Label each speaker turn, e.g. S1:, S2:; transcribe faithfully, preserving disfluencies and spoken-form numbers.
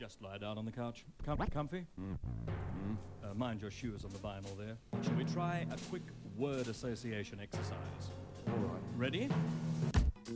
S1: Just lie down on the couch. Com- comfy? Mm-hmm. Uh, mind your shoes on the vinyl there. Shall we try a quick word association exercise?
S2: All right.
S1: Ready?